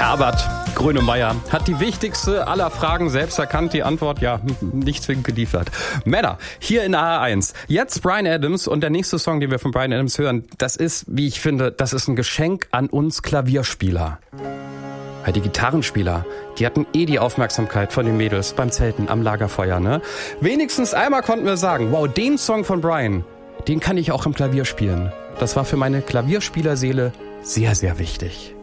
Herbert Grönemeyer hat die wichtigste aller Fragen selbst erkannt. Die Antwort, ja, nicht zwingend geliefert. Männer, hier in AR1. Jetzt Bryan Adams und der nächste Song, den wir von Bryan Adams hören, das ist, wie ich finde, das ist ein Geschenk an uns Klavierspieler. Weil die Gitarrenspieler, die hatten die Aufmerksamkeit von den Mädels beim Zelten am Lagerfeuer, ne? Wenigstens einmal konnten wir sagen, wow, den Song von Bryan, den kann ich auch im Klavier spielen. Das war für meine Klavierspielerseele sehr, sehr wichtig.